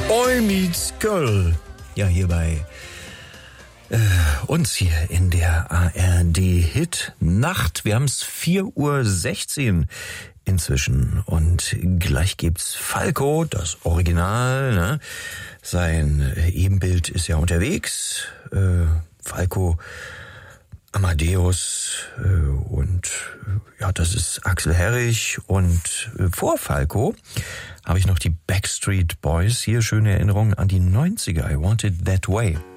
Boy Meets Girl. Ja, hier bei uns hier in der ARD Hit Nacht. Wir haben es 4:16 Uhr inzwischen und gleich gibt's Falco, das Original, ne? Sein Ebenbild ist ja unterwegs. Falco, Amadeus und ja, das ist Axel Herrich und vor Falco habe ich noch die Backstreet Boys. Hier schöne Erinnerungen an die 90er. I Want It That Way.